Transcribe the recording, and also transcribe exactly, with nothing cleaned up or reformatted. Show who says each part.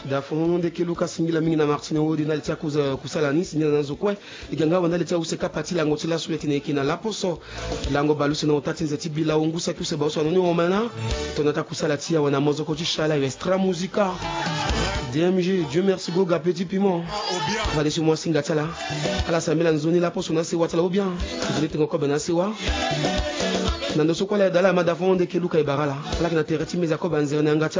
Speaker 1: dafon de keluka singila mingi na Martino Wodi na letia kuza kusala ni singila na zokwe iganga wana letia useka pati la ngotila suleti ne kina la poso lango balusi na otati nzeti bila ungusa kuse baso noni omana tonata kusala tia wana mozoko chishala extra musica D M G Dieu merci goga petit piment va laisser moi singa tala ala samela nzoni la poso na se watala ou bien je te ngoko bana sewa na ndo sokola dala madafon de keluka ibarala ala kina tereti meza ko banzerne ngata